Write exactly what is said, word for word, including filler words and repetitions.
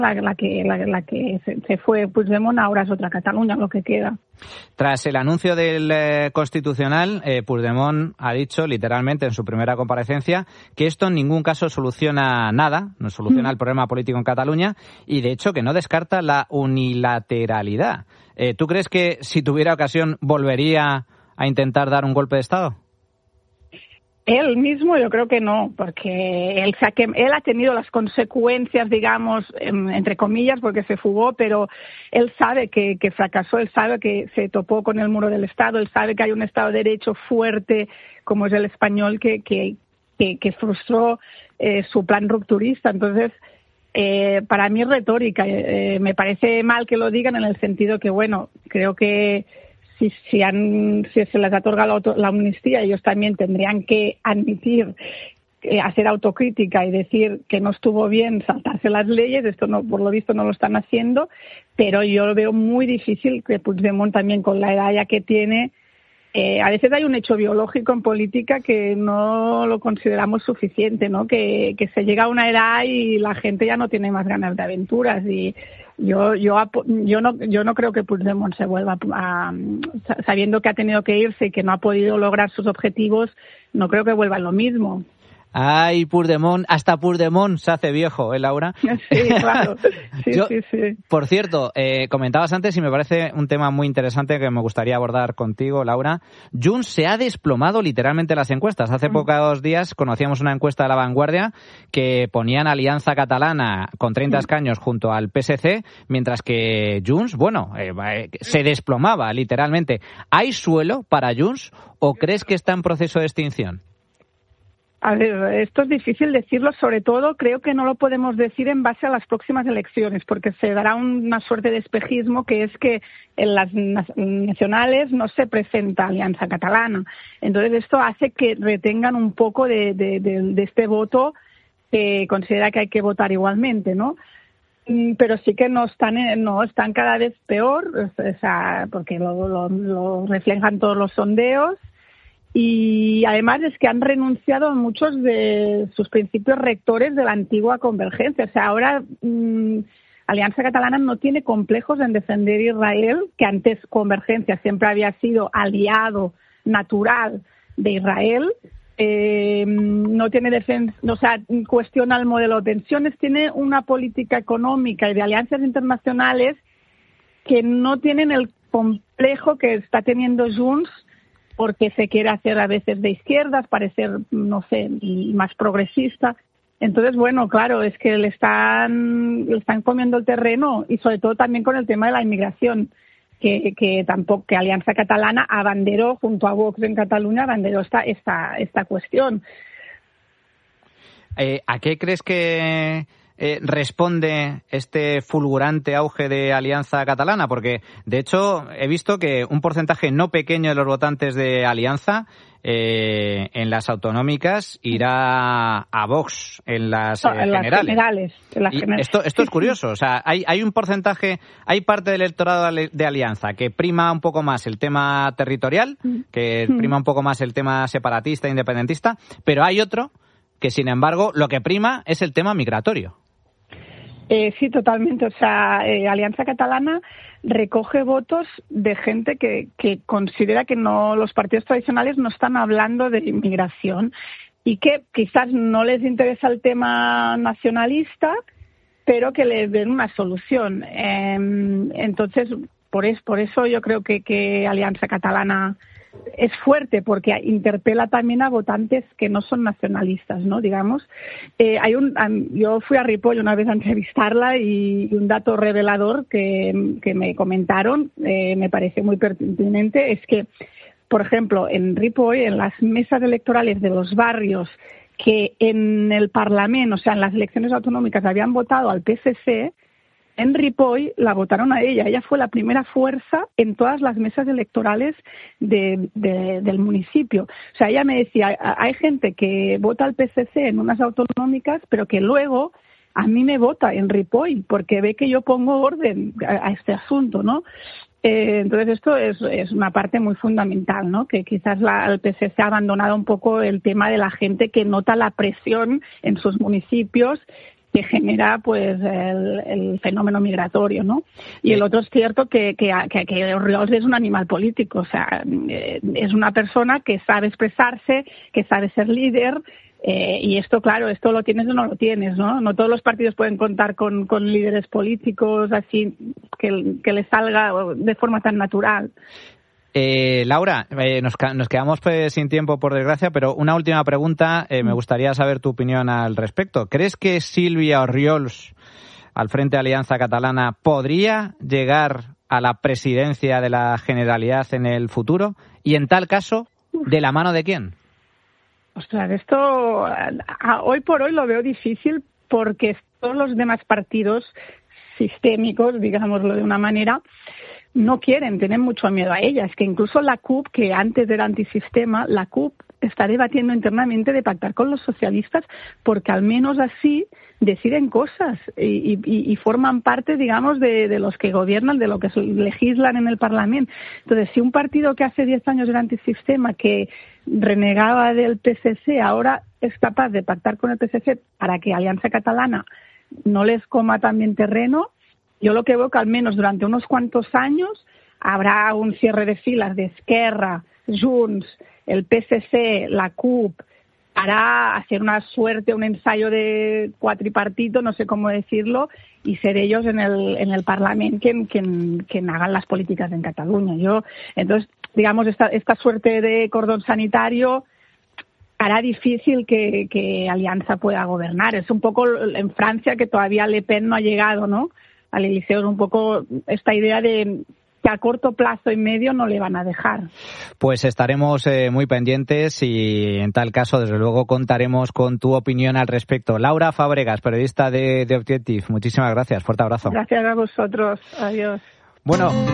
la, la que la, la que se, se fue Puigdemont, ahora es otra Cataluña lo que queda. Tras el anuncio del eh, Constitucional, eh, Puigdemont ha dicho literalmente en su primera comparecencia que esto en ningún caso soluciona nada, no soluciona mm. el problema político en Cataluña y de hecho que no descarta la unilateralidad. Eh, ¿Tú crees que si tuviera ocasión volvería a intentar dar un golpe de Estado? Él mismo yo creo que no, porque él, él ha tenido las consecuencias, digamos, entre comillas, porque se fugó, pero él sabe que, que fracasó, él sabe que se topó con el muro del Estado, él sabe que hay un Estado de Derecho fuerte como es el español que, que, que, que frustró eh, su plan rupturista. Entonces, eh, para mí es retórica. Eh, me parece mal que lo digan en el sentido que, bueno, creo que Si, si, han, si se les otorga la, la amnistía, ellos también tendrían que admitir, eh, hacer autocrítica y decir que no estuvo bien saltarse las leyes. Esto, no, por lo visto, no lo están haciendo, pero yo lo veo muy difícil que Puigdemont también, con la edad ya que tiene, eh, a veces hay un hecho biológico en política que no lo consideramos suficiente, ¿no? Que, que se llega a una edad y la gente ya no tiene más ganas de aventuras y Yo yo yo no yo no creo que Puigdemont se vuelva a, sabiendo que ha tenido que irse y que no ha podido lograr sus objetivos, no creo que vuelva a lo mismo. Ay, Puigdemont, hasta Puigdemont se hace viejo, ¿eh, Laura? Sí, claro. Sí, Yo, sí, sí. Por cierto, eh, comentabas antes y me parece un tema muy interesante que me gustaría abordar contigo, Laura. Junts se ha desplomado literalmente las encuestas. Hace mm. pocos días conocíamos una encuesta de La Vanguardia que ponían Alianza Catalana con treinta mm. escaños junto al P S C, mientras que Junts, bueno, eh, se desplomaba literalmente. ¿Hay suelo para Junts o crees que está en proceso de extinción? A ver, esto es difícil decirlo, sobre todo creo que no lo podemos decir en base a las próximas elecciones, porque se dará una suerte de espejismo, que es que en las nacionales no se presenta Alianza Catalana. Entonces esto hace que retengan un poco de, de, de, de este voto que considera que hay que votar igualmente, ¿no? Pero sí que no están, no están cada vez peor, o sea, porque lo, lo, lo reflejan todos los sondeos. Y además es que han renunciado a muchos de sus principios rectores de la antigua convergencia. O sea, ahora mmm, Alianza Catalana no tiene complejos en defender Israel, que antes convergencia siempre había sido aliado natural de Israel. Eh, no tiene defensa, o sea, cuestiona el modelo de pensiones, tiene una política económica y de alianzas internacionales que no tienen el complejo que está teniendo Junts, porque se quiere hacer a veces de izquierdas, parecer, no sé, y más progresista. Entonces, bueno, claro, es que le están, le están comiendo el terreno y sobre todo también con el tema de la inmigración, que, que tampoco, que Alianza Catalana abanderó, junto a Vox en Cataluña, abanderó esta, esta, esta cuestión. Eh, ¿A qué crees que Eh, responde este fulgurante auge de Alianza Catalana? Porque, de hecho, he visto que un porcentaje no pequeño de los votantes de Alianza eh, en las autonómicas irá a Vox en las, no, eh, en las generales. generales. En las y generales. Esto, esto es curioso. O sea, hay, hay un porcentaje, hay parte del electorado de Alianza que prima un poco más el tema territorial, que prima un poco más el tema separatista, independentista, pero hay otro que, sin embargo, lo que prima es el tema migratorio. Eh, sí, totalmente. O sea, eh, Alianza Catalana recoge votos de gente que, que considera que no, los partidos tradicionales no están hablando de inmigración y que quizás no les interesa el tema nacionalista, pero que les den una solución. Eh, entonces, por, es, por eso yo creo que, que Alianza Catalana es fuerte, porque interpela también a votantes que no son nacionalistas, ¿no? Digamos, eh, hay un, yo fui a Ripoll una vez a entrevistarla y un dato revelador que, que me comentaron, eh, me parece muy pertinente, es que, por ejemplo, en Ripoll, en las mesas electorales de los barrios que en el Parlamento, o sea, en las elecciones autonómicas habían votado al P S C, en Ripoll la votaron a ella. Ella fue la primera fuerza en todas las mesas electorales de, de, del municipio. O sea, ella me decía, hay gente que vota al P S C en unas autonómicas, pero que luego a mí me vota en Ripoll porque ve que yo pongo orden a, a este asunto, ¿no? Eh, entonces esto es, es una parte muy fundamental, ¿no? Que quizás la, el P S C ha abandonado un poco el tema de la gente que nota la presión en sus municipios que genera pues el, el fenómeno migratorio, ¿no? Y el otro es cierto que, que, que, que Orriols es un animal político, o sea, es una persona que sabe expresarse, que sabe ser líder, eh, y esto, claro, esto lo tienes o no lo tienes, ¿no? No todos los partidos pueden contar con, con líderes políticos así que, que les salga de forma tan natural. Eh, Laura, eh, nos, nos quedamos pues, sin tiempo, por desgracia, pero una última pregunta. Eh, me gustaría saber tu opinión al respecto. ¿Crees que Sílvia Orriols, al frente de Alianza Catalana, podría llegar a la presidencia de la Generalitat en el futuro? Y en tal caso, ¿de la mano de quién? Ostras, esto a, hoy por hoy lo veo difícil porque todos los demás partidos sistémicos, digámoslo de una manera, no quieren, tienen mucho miedo a ella. Es que incluso la C U P, que antes era antisistema, la C U P está debatiendo internamente de pactar con los socialistas porque al menos así deciden cosas y, y, y forman parte, digamos, de, de los que gobiernan, de lo que legislan en el Parlamento. Entonces, si un partido que hace diez años era antisistema, que renegaba del P S C, ahora es capaz de pactar con el P S C para que Alianza Catalana no les coma también terreno, yo lo que veo que al menos durante unos cuantos años habrá un cierre de filas de Esquerra, Junts, el P S C, la C U P, para hacer una suerte, un ensayo de cuatripartito, no sé cómo decirlo, y ser ellos en el en el Parlamento quien, quien, quien hagan las políticas en Cataluña. Yo, entonces, digamos, esta, esta suerte de cordón sanitario hará difícil que, que Alianza pueda gobernar. Es un poco en Francia que todavía Le Pen no ha llegado, ¿no?, al Eliseo, es un poco esta idea de que a corto plazo y medio no le van a dejar. Pues estaremos eh, muy pendientes y en tal caso, desde luego, contaremos con tu opinión al respecto. Laura Fábregas, periodista de, de Objective, muchísimas gracias. Fuerte abrazo. Gracias a vosotros. Adiós. Bueno.